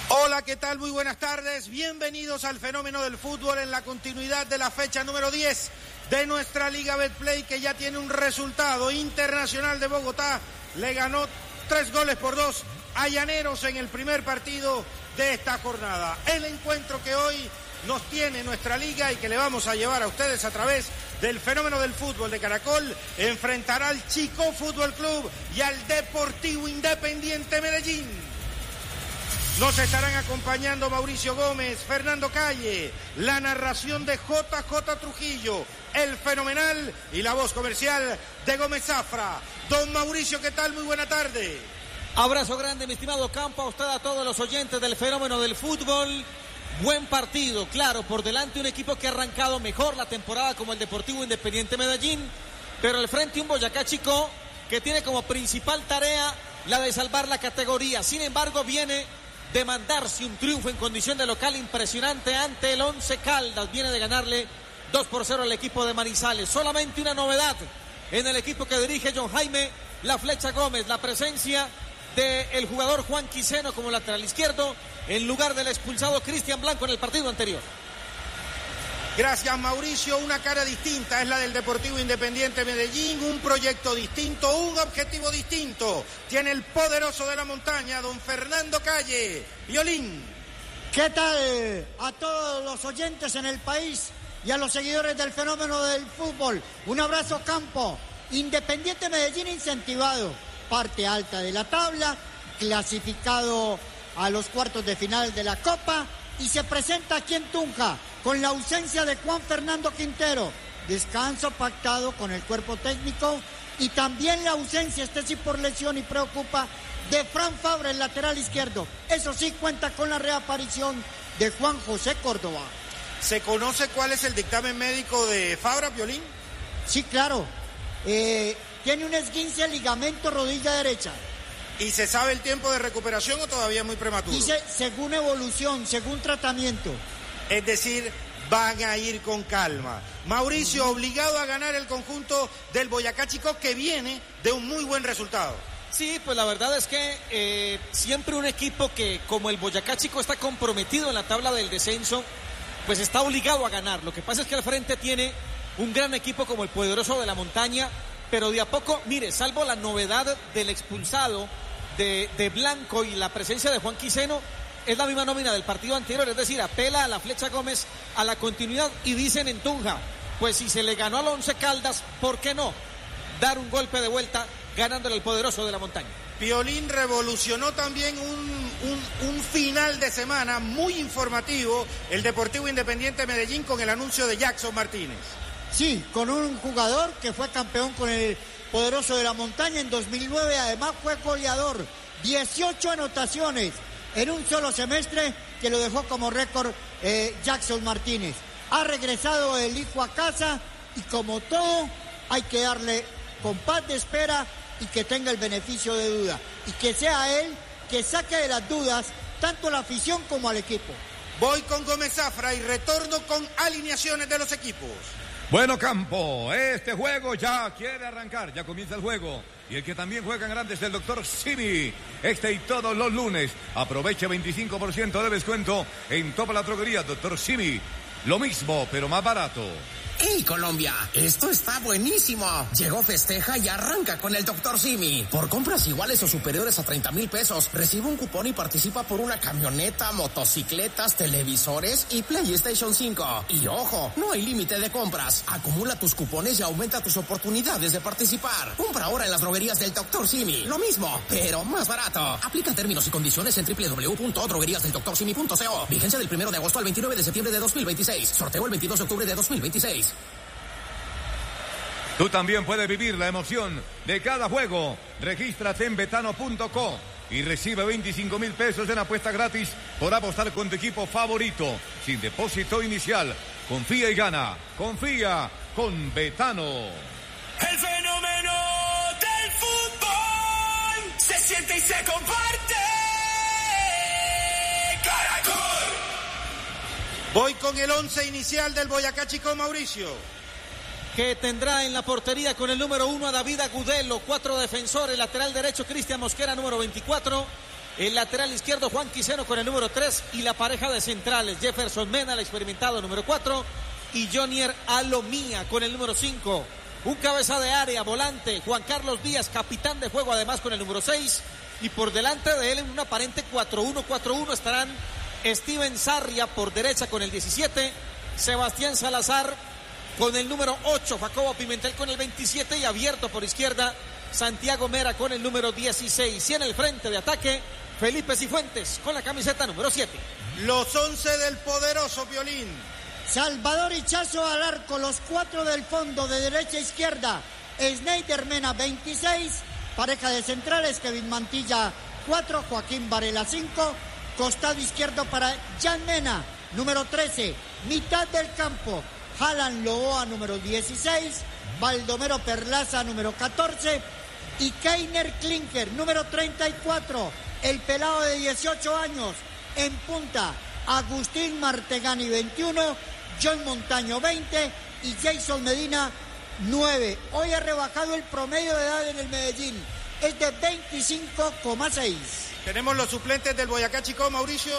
Hola, ¿qué tal? Muy buenas tardes. Bienvenidos al Fenómeno del Fútbol en la continuidad de la fecha número 10 de nuestra Liga Betplay, que ya tiene un resultado. Internacional de Bogotá le ganó 3-2 a Llaneros en el primer partido de esta jornada. El encuentro que hoy nos tiene nuestra liga y que le vamos a llevar a ustedes a través del Fenómeno del Fútbol de Caracol enfrentará al Chicó Fútbol Club y al Deportivo Independiente Medellín. Nos estarán acompañando Mauricio Gómez, Fernando Calle, la narración de JJ Trujillo, el fenomenal y la voz comercial de Gómez Zafra. Don Mauricio, ¿qué tal? Muy buena tarde. Abrazo grande, mi estimado Campo, a usted, a todos los oyentes del Fenómeno del Fútbol. Buen partido, claro, por delante un equipo que ha arrancado mejor la temporada como el Deportivo Independiente Medellín, pero al frente un Boyacá Chicó que tiene como principal tarea la de salvar la categoría. Sin embargo, viene de mandarse un triunfo en condición de local impresionante ante el Once Caldas. Viene de ganarle 2-0 al equipo de Manizales. Solamente una novedad en el equipo que dirige John Jaime La Flecha Gómez, la presencia del jugador Juan Quiseno como lateral izquierdo en lugar del expulsado Cristian Blanco en el partido anterior. Gracias, Mauricio. Una cara distinta es la del Deportivo Independiente Medellín, un proyecto distinto, un objetivo distinto. Tiene el poderoso de la montaña, don Fernando Calle. Violín. ¿Qué tal a todos los oyentes en el país y a los seguidores del Fenómeno del Fútbol? Un abrazo, Campo. Independiente Medellín incentivado, parte alta de la tabla, clasificado a los cuartos de final de la Copa y se presenta aquí en Tunja con la ausencia de Juan Fernando Quintero, descanso pactado con el cuerpo técnico, y también la ausencia, este sí por lesión y preocupa, de Fran Fabra, el lateral izquierdo. Eso sí, cuenta con la reaparición de Juan José Córdoba. ¿Se conoce cuál es el dictamen médico de Fabra, Violín? Sí, claro. Tiene un esguince de ligamento rodilla derecha. ¿Y se sabe el tiempo de recuperación o todavía es muy prematuro? Dice, según evolución, según tratamiento. Es decir, van a ir con calma. Mauricio, obligado a ganar el conjunto del Boyacá Chicó, que viene de un muy buen resultado. Sí, pues la verdad es que siempre un equipo que, como el Boyacá Chicó, está comprometido en la tabla del descenso, pues está obligado a ganar. Lo que pasa es que al frente tiene un gran equipo como el poderoso de la montaña, pero de a poco, mire, salvo la novedad del expulsado de Blanco y la presencia de Juan Quiseno, es la misma nómina del partido anterior, es decir, apela a la Flecha Gómez a la continuidad y dicen en Tunja, pues si se le ganó al Once Caldas, ¿por qué no dar un golpe de vuelta ganándole al poderoso de la montaña? Piolín revolucionó también un final de semana muy informativo, el Deportivo Independiente Medellín, con el anuncio de Jackson Martínez. Sí, con un jugador que fue campeón con el poderoso de la montaña en 2009, además fue goleador, 18 anotaciones en un solo semestre, que lo dejó como récord Jackson Martínez. Ha regresado el hijo a casa y, como todo, hay que darle compás de espera y que tenga el beneficio de duda. Y que sea él que saque de las dudas tanto la afición como al equipo. Voy con Gómez Zafra y retorno con alineaciones de los equipos. Bueno, Campo, este juego ya quiere arrancar, ya comienza el juego. Y el que también juega en grande es el doctor Simi. Este y todos los lunes. Aproveche 25% de descuento en toda la droguería, doctor Simi. Lo mismo, pero más barato. ¡Hey, Colombia! Esto está buenísimo. Llegó, festeja y arranca con el Dr. Simi. Por compras iguales o superiores a 30,000 pesos, recibe un cupón y participa por una camioneta, motocicletas, televisores y PlayStation 5. Y ojo, no hay límite de compras. Acumula tus cupones y aumenta tus oportunidades de participar. Compra ahora en las droguerías del Dr. Simi. Lo mismo, pero más barato. Aplica términos y condiciones en www.drogueríasdeldoctorsimi.co. Vigencia del 1 de agosto al 29 de septiembre de 2026. Sorteo el 22 de octubre de 2026. Tú también puedes vivir la emoción de cada juego. Regístrate en betano.co y recibe 25,000 pesos en apuesta gratis por apostar con tu equipo favorito, sin depósito inicial. Confía y gana. Confía con Betano. El fenómeno del fútbol se siente y se comparte. Caracol. Voy con el 11 inicial del Boyacá Chicó, Mauricio. Que tendrá en la portería con el número 1 a David Agudelo, 4 defensores, lateral derecho Cristian Mosquera, número 24, El lateral izquierdo, Juan Quiseno, con el número 3. Y la pareja de centrales, Jefferson Mena, el experimentado, número 4. Y Jonier Alomía, con el número 5. Un cabeza de área, volante, Juan Carlos Díaz, capitán de juego, además con el número 6. Y por delante de él, en un aparente 4-1-4-1, estarán Steven Sarria por derecha con el 17. Sebastián Salazar con el número 8. Jacobo Pimentel con el 27. Y abierto por izquierda, Santiago Mera con el número 16. Y en el frente de ataque, Felipe Cifuentes con la camiseta número 7. Los 11 del poderoso Piolín. Salvador Hichazo al arco, los 4 del fondo de derecha a izquierda. Sneider Mena, 26. Pareja de centrales, Kevin Mantilla, 4. Joaquín Varela, 5. Costado izquierdo para Jan Mena, número 13. Mitad del campo, Alan Loboa, número 16. Baldomero Perlaza, número 14. Y Keiner Klinker, número 34. El pelado de 18 años. En punta, Agustín Martegani, 21. John Montaño, 20. Y Jason Medina, 9. Hoy ha rebajado el promedio de edad en el Medellín. Es de 25,6. Tenemos los suplentes del Boyacá Chicó, Mauricio.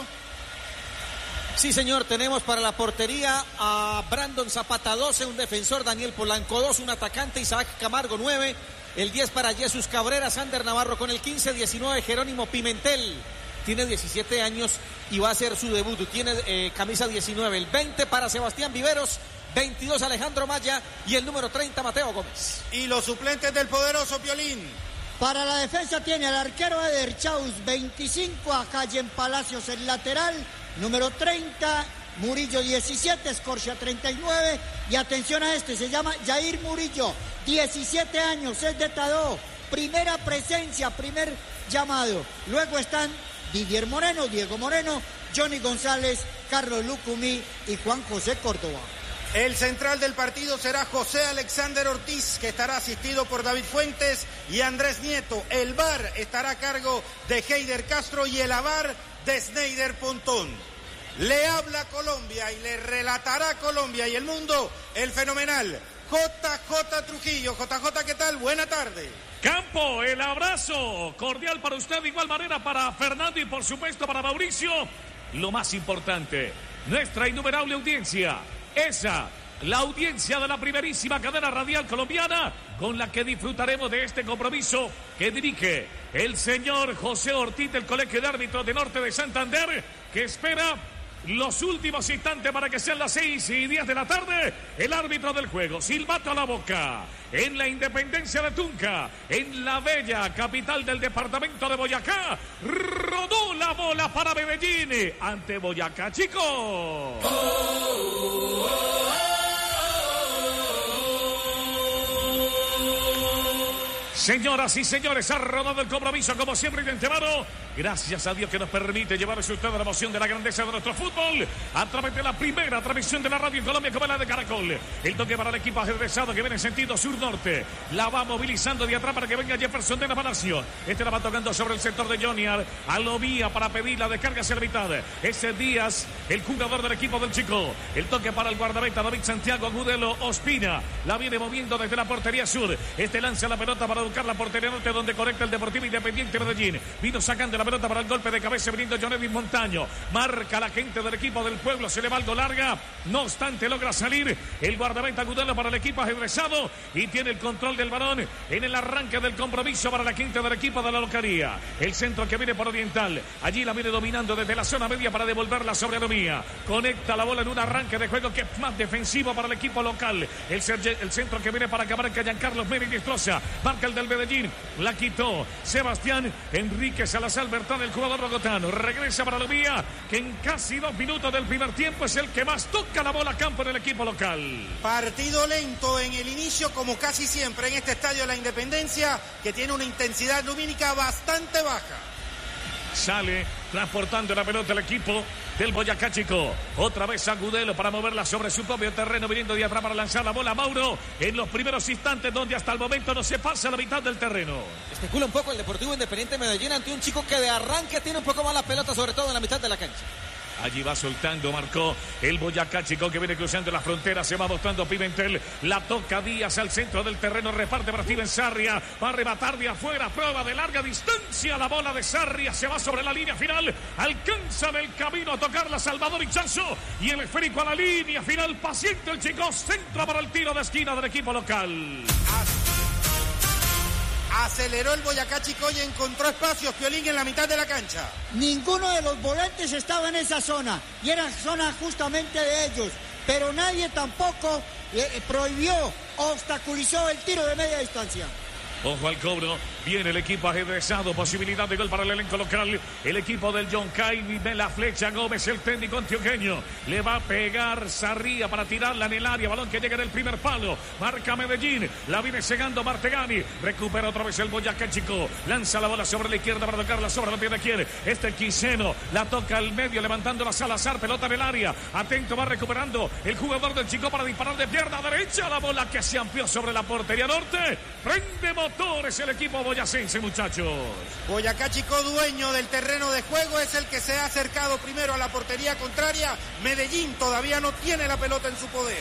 Sí, señor, tenemos para la portería a Brandon Zapata, 12, un defensor, Daniel Polanco, 2, un atacante, Isaac Camargo, 9, el 10 para Jesús Cabrera, Sander Navarro con el 15, 19, Jerónimo Pimentel, tiene 17 años y va a hacer su debut, tiene camisa 19, el 20 para Sebastián Viveros, 22 Alejandro Maya y el número 30 Mateo Gómez. Y los suplentes del poderoso Piolín. Para la defensa tiene al arquero Eder Chaus, 25, a Cayen Palacios el lateral, número 30, Murillo 17, Escorcia 39, y atención a este, se llama Jair Murillo, 17 años, es de Tadó, primera presencia, primer llamado. Luego están Didier Moreno, Diego Moreno, Johnny González, Carlos Lucumí y Juan José Córdoba. El central del partido será José Alexander Ortiz, que estará asistido por David Fuentes y Andrés Nieto. El VAR estará a cargo de Heider Castro y el AVAR de Sneider Pontón. Le habla Colombia y le relatará Colombia y el mundo el fenomenal JJ Trujillo. JJ, ¿qué tal? Buena tarde. Campo, el abrazo cordial para usted, de igual manera para Fernando y por supuesto para Mauricio. Lo más importante, nuestra innumerable audiencia. Esa, la audiencia de la primerísima cadena radial colombiana, con la que disfrutaremos de este compromiso que dirige el señor José Ortiz del Colegio de Árbitros de Norte de Santander, que espera los últimos instantes para que sean las 6:10 de la tarde. El árbitro del juego, silbato a la boca, en la Independencia de Tunja, en la bella capital del departamento de Boyacá. Rodó la bola para Medellín ante Boyacá Chicó. Señoras y señores, ha rodado el compromiso como siempre de antemano. Gracias a Dios que nos permite llevarse usted a la emoción de la grandeza de nuestro fútbol a través de la primera transmisión de la radio en Colombia como la de Caracol. El toque para el equipo ajedrezado que viene en sentido sur-norte. La va movilizando de atrás para que venga Jefferson de la Palacio. Este la va tocando sobre el sector de Jonier Alomía para pedir la descarga hacia la mitad. Ese Díaz, el jugador del equipo del Chico. El toque para el guardameta David Santiago Agudelo Ospina. La viene moviendo desde la portería sur. Este lanza la pelota para educar la portería norte donde conecta el Deportivo Independiente Medellín. Vino sacando la pelota para el golpe de cabeza viniendo John Edwin Montaño. Marca la gente del equipo del pueblo. Se le va algo larga. No obstante logra salir el guardameta Agudelo para el equipo ajedrezado y tiene el control del balón en el arranque del compromiso para la gente del equipo de la localía. El centro que viene por Oriental. Allí la viene dominando desde la zona media para devolverla sobre Alomía. Conecta la bola en un arranque de juego que es más defensivo para el equipo local. El centro que viene para acabar que Giancarlos Meri destroza. Marca el del Medellín. La quitó Sebastián Enrique Salazar Bertán, el jugador bogotano. Regresa para Alomía, que en casi 2 minutos del primer tiempo es el que más toca la bola a campo en el equipo local. Partido lento en el inicio, como casi siempre en este estadio de la Independencia, que tiene una intensidad lumínica bastante baja. Sale transportando la pelota el equipo del Boyacá Chico. Otra vez Agudelo para moverla sobre su propio terreno, viniendo de atrás para lanzar la bola a Mauro en los primeros instantes donde hasta el momento no se pasa la mitad del terreno. Especula un poco el Deportivo Independiente Medellín ante un Chico que de arranque tiene un poco más la pelota, sobre todo en la mitad de la cancha. Allí va soltando, marcó el Boyacá Chico que viene cruzando la frontera. Se va mostrando Pimentel. La toca Díaz al centro del terreno. Reparte para Steven Sarria. Va a rematar de afuera. Prueba de larga distancia. La bola de Sarria se va sobre la línea final. Alcanza del camino a tocarla Salvador Ichazo. Y el esférico a la línea final. Paciente el Chico. Centro para el tiro de esquina del equipo local. Aceleró el Boyacá Chico y encontró espacios, Piolín, en la mitad de la cancha. Ninguno de los volantes estaba en esa zona y era zona justamente de ellos, pero nadie tampoco prohibió o obstaculizó el tiro de media distancia. Ojo al cobro, viene el equipo ajedrezado, posibilidad de gol para el elenco local, el equipo del John Cain, de la flecha Gómez, el técnico antioqueño, le va a pegar Sarria para tirarla en el área, balón que llega en el primer palo, marca Medellín, la viene cegando Martegani, recupera otra vez el Boyacá Chico, lanza la bola sobre la izquierda para tocarla sobre la pierna, quiere, Quiseno, la toca al medio, levantando la Salazar, pelota en el área, atento, va recuperando el jugador del Chico para disparar de pierna derecha, la bola que se amplió sobre la portería norte, prende motores el equipo boyacense, muchachos. Boyacá Chico, dueño del terreno de juego, es el que se ha acercado primero a la portería contraria. Medellín todavía no tiene la pelota en su poder.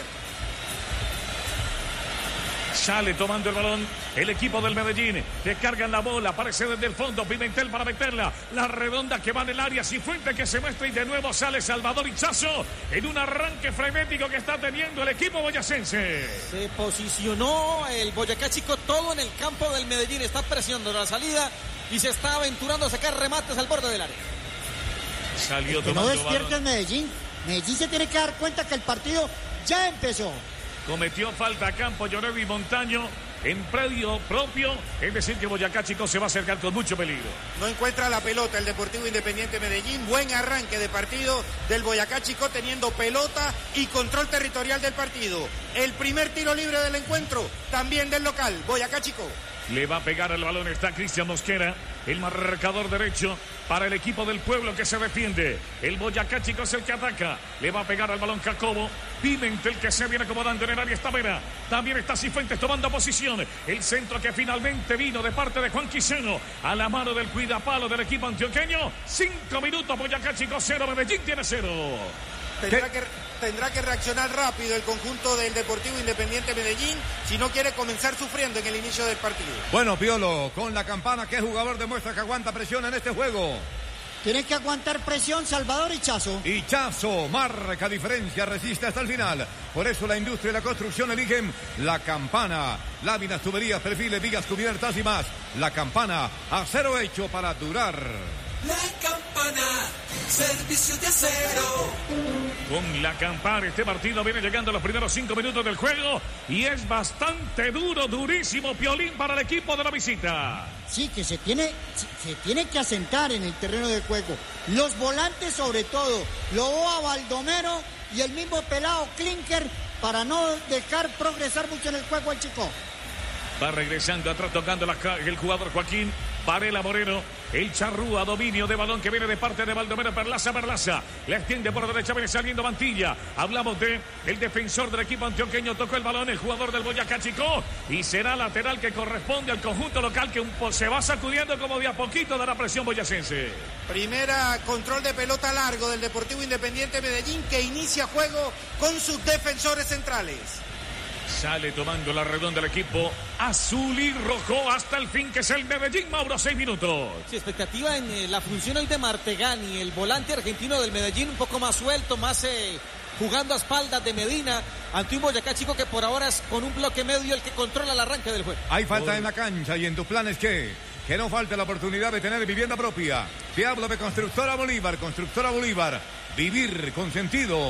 Sale tomando el balón el equipo del Medellín, que cargan la bola, aparece desde el fondo Pimentel para meterla, la redonda que va en el área, Cifuentes que se muestra y de nuevo sale Salvador Ichazo en un arranque frenético que está teniendo el equipo boyacense. Se posicionó el Boyacá Chico todo en el campo del Medellín, está presionando la salida y se está aventurando a sacar remates al borde del área. Salió que tomando no despierte el Medellín. Medellín se tiene que dar cuenta que el partido ya empezó. Cometió falta a campo Lloredi Montaño en predio propio, es decir que Boyacá Chico se va a acercar con mucho peligro. No encuentra la pelota el Deportivo Independiente Medellín. Buen arranque de partido del Boyacá Chico, teniendo pelota y control territorial del partido. El primer tiro libre del encuentro, también del local, Boyacá Chico. Le va a pegar el balón, está Cristian Mosquera, el marcador derecho para el equipo del pueblo que se defiende. El Boyacá Chico es el que ataca, le va a pegar al balón Jacobo. Pimentel que se viene acomodando en el área, está Vera. También está Cifuentes tomando posición. El centro que finalmente vino de parte de Juan Quiseno a la mano del cuidapalo del equipo antioqueño. 5 minutos, Boyacá Chico 0, Medellín tiene 0. Tendrá que reaccionar rápido el conjunto del Deportivo Independiente Medellín si no quiere comenzar sufriendo en el inicio del partido. Bueno, Piolo, con la campana, ¿qué jugador demuestra que aguanta presión en este juego? Tiene que aguantar presión Salvador Ichazo. Ichazo marca diferencia, resiste hasta el final. Por eso la industria y la construcción eligen la campana. Láminas, tuberías, perfiles, vigas, cubiertas y más. La campana, acero hecho para durar. La campana, servicio de acero. Con la campana, este partido viene llegando a los primeros 5 minutos del juego y es bastante duro, durísimo, Piolín, para el equipo de la visita. Sí, que se tiene que asentar en el terreno de juego. Los volantes sobre todo, Loboa, Baldomero y el mismo pelado Klinker, para no dejar progresar mucho en el juego al Chico. Va regresando atrás, tocando el jugador Joaquín Varela Moreno. El charrúa, dominio de balón que viene de parte de Baldomero. Perlaza, le extiende por derecha, viene saliendo Mantilla. Hablamos de el defensor del equipo antioqueño, tocó el balón el jugador del Boyacá Chico y será lateral que corresponde al conjunto local que se va sacudiendo como de a poquito de la presión boyacense. Primera control de pelota largo del Deportivo Independiente Medellín, que inicia juego con sus defensores centrales. Sale tomando la redonda el equipo azul y rojo hasta el fin, que es el Medellín, Mauro, 6 minutos. Sí, expectativa en la función hoy de Martegani, el volante argentino del Medellín, un poco más suelto, más jugando a espaldas de Medina, ante un Boyacá Chico que por ahora es con un bloque medio el que controla el arranque del juego. Hay falta en la cancha y en tus planes que no falte la oportunidad de tener vivienda propia. Te hablo de Constructora Bolívar, vivir con sentido.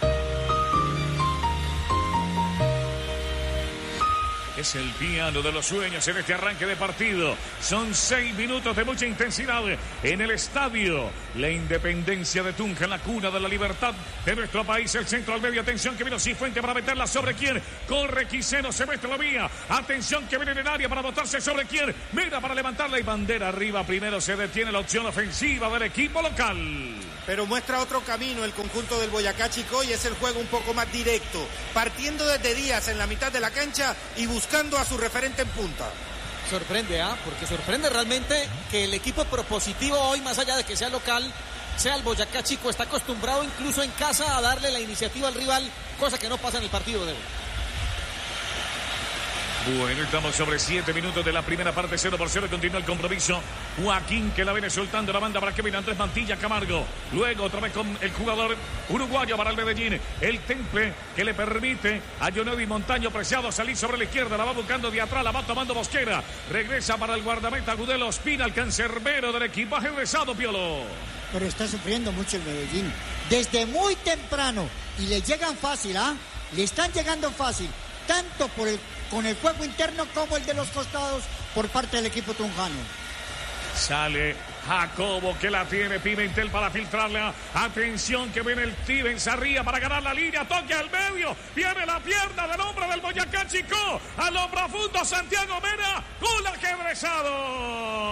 Es el piano de los sueños en este arranque de partido. Son 6 minutos de mucha intensidad en el estadio La Independencia de Tunja, en la cuna de la libertad de nuestro país. El centro al medio, atención que vino Cifuentes para meterla sobre quién. Corre Quiseno, se mete la vía. Atención que viene en el área para botarse sobre quién. Mira para levantarla y bandera arriba. Primero se detiene la opción ofensiva del equipo local. Pero muestra otro camino el conjunto del Boyacá Chico y es el juego un poco más directo, partiendo desde Díaz en la mitad de la cancha y buscando a su referente en punta. Sorprende, porque sorprende realmente que el equipo propositivo hoy, más allá de que sea local, sea el Boyacá Chico, está acostumbrado incluso en casa a darle la iniciativa al rival, cosa que no pasa en el partido de hoy. Bueno, estamos sobre 7 minutos de la primera parte, 0-0, continúa el compromiso. Joaquín que la viene soltando la banda para Kevin Andrés Mantilla Camargo. Luego otra vez con el jugador uruguayo para el Medellín. El temple que le permite a Jonedi Montaño Preciado salir sobre la izquierda. La va buscando de atrás, la va tomando Mosquera. Regresa para el guardameta Agudelo Ospina, el cancerbero del equipaje besado, Piolo. Pero está sufriendo mucho el Medellín. Desde muy temprano. Y le llegan fácil, ¿ah? Le están llegando fácil. Tanto con el juego interno como el de los costados por parte del equipo tunjano. Sale Jacobo que la tiene Pimentel para filtrarla. Atención que viene el Steven Sarría para ganar la línea. Toque al medio. Viene la pierna del hombre del Boyacá Chico. A lo profundo Santiago Mena. Gol ajedrezado.